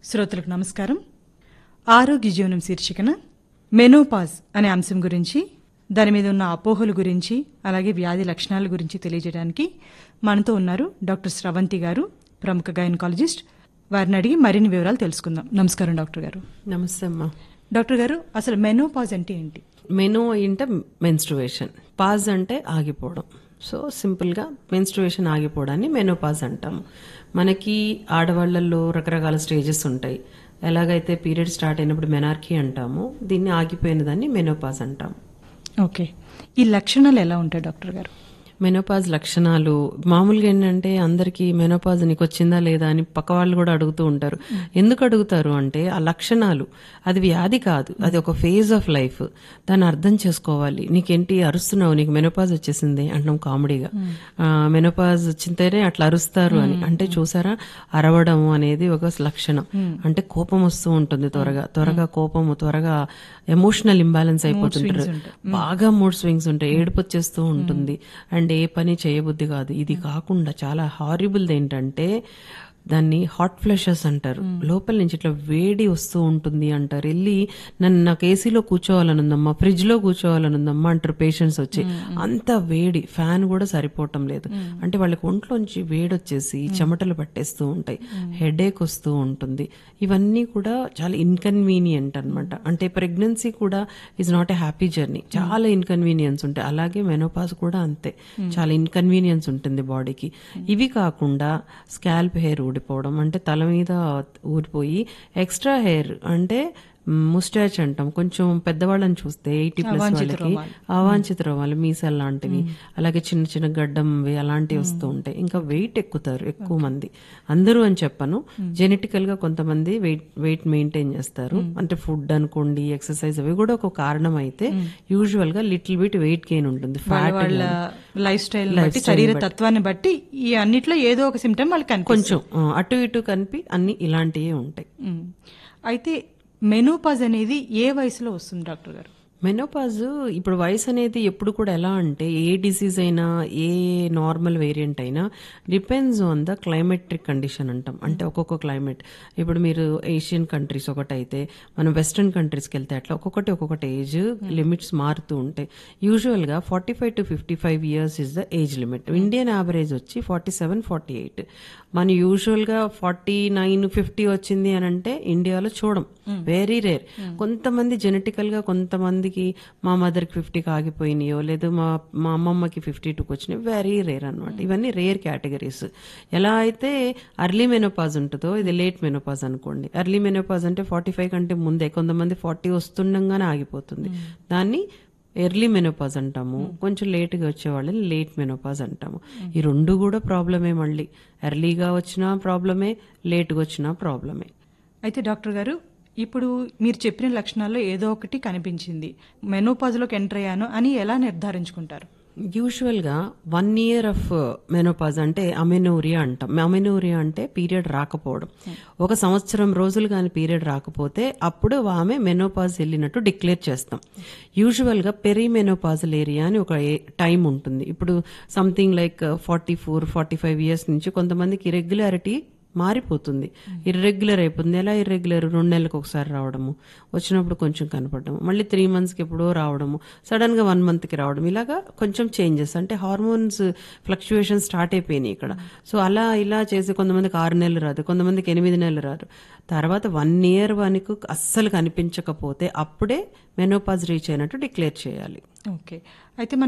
శ్రోతలకు నమస్కారం. ఆరోగ్య జీవనం శీర్షికన మెనోపాజ్ అనే అంశం గురించి, దాని మీద ఉన్న అపోహల గురించి, అలాగే వ్యాధి లక్షణాల గురించి తెలియజేయడానికి మనతో ఉన్నారు డాక్టర్ స్రవంతి గారు, ప్రముఖ గైనకాలజిస్ట్. వారిని అడిగి మరిన్ని వివరాలు తెలుసుకుందాం. నమస్కారం డాక్టర్ గారు. నమస్తే అమ్మా. డాక్టర్ గారు, అసలు మెనోపాజ్ అంటే ఏంటి? మెనో అంటే మెన్స్ట్రువేషన్, పాజ్ అంటే ఆగిపోవడం. సో సింపుల్గా మెన్స్ట్రువేషన్ ఆగిపోవడాన్ని మెనోపాజ్ అంటాము. మనకి ఆడవాళ్లలో రకరకాల స్టేజెస్ ఉంటాయి. ఎలాగైతే పీరియడ్ స్టార్ట్ అయినప్పుడు మెనార్కీ అంటాము, దీన్ని ఆగిపోయిన దాన్ని మెనోపాజ్ అంటాము. ఓకే, ఈ లక్షణాలు ఎలా ఉంటాయి డాక్టర్ గారు? మెనోపాజ్ లక్షణాలు మామూలుగా ఏంటంటే అందరికీ మెనోపాజ్ నీకు వచ్చిందా లేదా అని పక్క వాళ్ళు కూడా అడుగుతూ ఉంటారు. ఎందుకు అడుగుతారు అంటే ఆ లక్షణాలు, అది వ్యాధి కాదు, అది ఒక ఫేజ్ ఆఫ్ లైఫ్. దాన్ని అర్థం చేసుకోవాలి. నీకేంటి అరుస్తున్నావు, నీకు మెనోపాజ్ వచ్చేసింది అంటాం కామెడీగా. మెనోపాజ్ వచ్చింతేనే అట్లా అరుస్తారు అని అంటే, చూసారా, అరవడం అనేది ఒక లక్షణం. అంటే కోపం వస్తూ ఉంటుంది, త్వరగా కోపము, త్వరగా ఎమోషనల్ ఇంబ్యాలెన్స్ అయిపోతుంటారు, బాగా మూడ్ స్వింగ్స్ ఉంటాయి, ఏడుపు వచ్చేస్తూ ఉంటుంది, అండ్ ఏ పని చేయబుద్ధి కాదు. ఇది కాకుండా చాలా హారిబుల్ది ఏంటంటే దాన్ని హాట్ ఫ్లషెస్ అంటారు. లోపల నుంచి ఇట్లా వేడి వస్తూ ఉంటుంది అంటారు. వెళ్ళి నాకు ఏసీలో కూర్చోవాలనుందమ్మా, ఫ్రిడ్జ్ లో కూర్చోవాలనుందమ్మా అంటారు పేషెంట్స్ వచ్చి. అంత వేడి, ఫ్యాన్ కూడా సరిపోవటం లేదు. అంటే వాళ్ళకి ఒంట్లోంచి వేడి వచ్చేసి చెమటలు పట్టేస్తూ ఉంటాయి, హెడేక్ వస్తూ ఉంటుంది. ఇవన్నీ కూడా చాలా ఇన్కన్వీనియంట్ అనమాట. అంటే ప్రెగ్నెన్సీ కూడా is not a happy journey, చాలా ఇన్కన్వీనియన్స్ ఉంటాయి. అలాగే మెనోపాజ్ కూడా అంతే, చాలా ఇన్కన్వీనియన్స్ ఉంటుంది బాడీకి. ఇవి కాకుండా స్కాల్ప్ హెయిర్ ఊడిపోవడం, అంటే తల మీద ఊడిపోయి ఎక్స్ట్రా హెయిర్, అంటే ముస్టాచ్ అంటాం. కొంచెం పెద్దవాళ్ళని చూస్తే 80+ వాళ్ళకి అవాంఛిత రోగాలు, మీసాలు లాంటివి, అలాగే చిన్న చిన్న గడ్డంవి అలాంటివి వస్తూ ఉంటాయి. ఇంకా వెయిట్ ఎక్కుతారు ఎక్కువ మంది. అందరూ అని చెప్పను, జెనెటికల్ గా కొంతమంది వెయిట్ మెయింటైన్ చేస్తారు. అంటే ఫుడ్ అనుకోండి, ఎక్సర్సైజ్, అవి కూడా ఒక కారణం అయితే యూజువల్ గా లిటిల్ బిట్ వెయిట్ గెయిన్ ఉంటుంది. వాళ్ళ లైఫ్ స్టైల్ బట్టి, శరీర తత్వాన్ని బట్టి ఈ అన్నిట్లో ఏదో ఒక సిమ్టమ్ వాళ్ళకి కొంచెం అటు ఇటు కనిపి అన్ని ఇలాంటివే ఉంటాయి. అయితే మెనోపాజ్ అనేది ఏ వయసులో వస్తుంది డాక్టర్ గారు? మెనోపాజ్ ఇప్పుడు వయసు అనేది ఎప్పుడు కూడా ఎలా అంటే, ఏ డిసీజ్ అయినా, ఏ నార్మల్ వేరియంట్ అయినా డిపెండ్స్ ఆన్ ద క్లైమెట్రిక్ కండిషన్ అంటాం. అంటే ఒక్కొక్క క్లైమేట్, ఇప్పుడు మీరు ఏషియన్ కంట్రీస్ ఒకటైతే, మనం వెస్ట్రన్ కంట్రీస్కి వెళ్తే అట్లా ఒక్కొక్కటి ఏజ్ లిమిట్స్ మారుతూ ఉంటాయి. యూజువల్గా 45 to 55 years is the age limit. Indian average వచ్చి 47, 48. మన యూజువల్గా 49, 50 వచ్చింది అని అంటే ఇండియాలో చూడం, వెరీ రేర్. కొంతమంది జెనెటికల్ గా, కొంతమందికి మా మదర్కి 50కి ఆగిపోయినాయో, లేదు మా అమ్మమ్మకి 52కి వచ్చినాయి, వెరీ రేర్ అనమాట. ఇవన్నీ రేర్ కేటగిరీస్. ఎలా అయితే అర్లీ మెనోపాజ్ ఉంటుందో, ఇది లేట్ మెనోపాజ్ అనుకోండి. అర్లీ మెనోపాజ్ అంటే 45 కంటే ముందే, కొంతమంది 40 వస్తుండగానే ఆగిపోతుంది, దాన్ని ఎర్లీ మెనోపాజ్ అంటాము. కొంచెం లేట్గా వచ్చే వాళ్ళని లేట్ మెనోపాజ్ అంటాము. ఈ రెండు కూడా ప్రాబ్లమే. మళ్ళీ ఎర్లీగా వచ్చినా ప్రాబ్లమే, లేట్గా వచ్చినా ప్రాబ్లమే. అయితే డాక్టర్ గారు, ఇప్పుడు మీరు చెప్పిన లక్షణాల్లో ఏదో ఒకటి కనిపించింది, మెనోపాజ్లోకి ఎంటర్ అయ్యాను అని ఎలా నిర్ధారించుకుంటారు? యూజువల్గా 1 year ఆఫ్ మెనోపాజ్ అంటే అమెనోరియా అంటాం. అమెనోరియా అంటే పీరియడ్ రాకపోవడం. 1 సంవత్సరం రోజులు కానీ పీరియడ్ రాకపోతే అప్పుడు ఆమె మెనోపాజ్ వెళ్ళినట్టు డిక్లేర్ చేస్తాం. యూజువల్గా పెరిమెనోపాజల్ ఏరియా అని ఒక టైం ఉంటుంది. ఇప్పుడు సంథింగ్ లైక్ 44, 45 years నుంచి కొంతమందికి ఇర్రెగ్యులారిటీ మారిపోతుంది, ఇర్రెగ్యులర్ అయిపోతుంది. ఎలా ఇర్రెగ్యులర్? 2 నెలలకు ఒకసారి రావడము, వచ్చినప్పుడు కొంచెం కనపడము, మళ్ళీ 3 monthsకి ఎప్పుడో రావడము, సడన్ గా 1 monthకి రావడం, ఇలాగా కొంచెం చేంజెస్. అంటే హార్మోన్స్ ఫ్లక్చుయేషన్ స్టార్ట్ అయిపోయినాయి ఇక్కడ. సో అలా ఇలా చేసి కొంతమందికి 6 నెలలు రాదు, కొంతమందికి 8 నెలలు రాదు. తర్వాత 1 year వరకు అస్సలు కనిపించకపోతే అప్పుడే మెనోపాజ్ రీచ్ అయినట్టు డిక్లేర్ చేయాలి. ఓకే, అయితే